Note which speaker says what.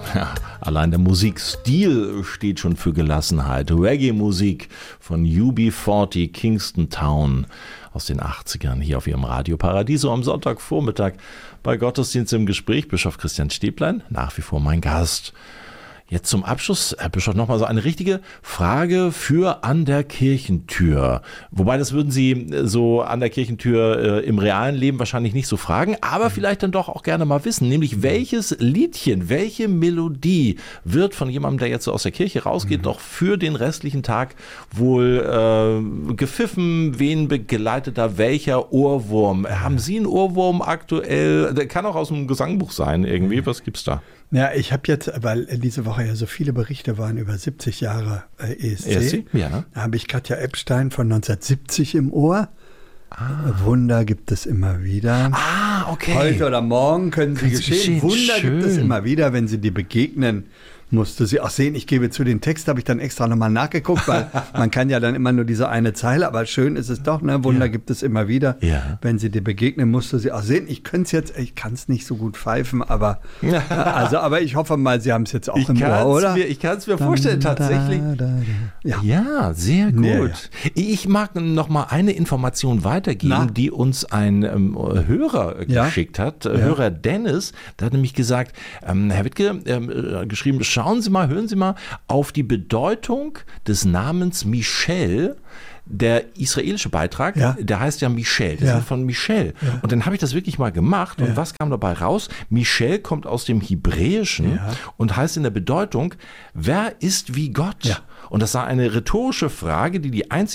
Speaker 1: Ja, allein der Musikstil steht schon für Gelassenheit. Reggae-Musik von UB40 Kingston Town aus den 80ern hier auf Ihrem Radio Paradiso am Sonntagvormittag bei Gottesdienst im Gespräch. Bischof Christian Stäblein, nach wie vor mein Gast. Jetzt zum Abschluss, Herr Bischof, nochmal so eine richtige Frage für an der Kirchentür. Wobei, das würden Sie so an der Kirchentür im realen Leben wahrscheinlich nicht so fragen, aber vielleicht dann doch auch gerne mal wissen, nämlich welches Liedchen, welche Melodie wird von jemandem, der jetzt so aus der Kirche rausgeht, noch für den restlichen Tag wohl gepfiffen? Wen begleitet da welcher Ohrwurm? Haben Sie einen Ohrwurm aktuell? Der kann auch aus dem Gesangbuch sein irgendwie. Was gibt's da?
Speaker 2: Ja, ich habe jetzt, weil diese Woche ja so viele Berichte waren über 70 Jahre ESC,
Speaker 1: ja.
Speaker 2: Da habe ich Katja Epstein von 1970 im Ohr. Wunder gibt es immer wieder.
Speaker 1: Okay.
Speaker 2: Heute oder morgen können sie geschehen. Wunder
Speaker 1: Schön.
Speaker 2: gibt es immer wieder, wenn sie dir begegnen. Musste sie auch sehen, ich gebe zu, den Text habe ich dann extra nochmal nachgeguckt, weil man kann ja dann immer nur diese eine Zeile, aber schön ist es doch, ne? Wunder gibt es immer wieder.
Speaker 1: Ja.
Speaker 2: Wenn sie dir begegnen, musste sie auch sehen. Ich kann es nicht so gut pfeifen, aber aber ich hoffe mal, Sie haben es jetzt auch im Ohr, oder?
Speaker 1: Ich kann es mir vorstellen, tatsächlich. Ja, sehr gut.
Speaker 2: Ja.
Speaker 1: Ich mag noch mal eine Information weitergeben, die uns ein Hörer geschickt hat. Hörer Dennis, der hat nämlich gesagt, Herr Wittke, geschrieben, schauen Sie mal, hören Sie mal auf die Bedeutung des Namens Michel. Der israelische Beitrag, der heißt ja Michel, das ist von Michel. Ja. Und dann habe ich das wirklich mal gemacht und was kam dabei raus? Michel kommt aus dem Hebräischen und heißt in der Bedeutung, wer ist wie Gott? Ja. Und das war eine rhetorische Frage, die einzige